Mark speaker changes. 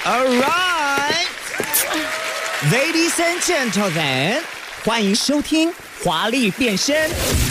Speaker 1: All right, ladies and gentlemen，欢迎收听华丽变身。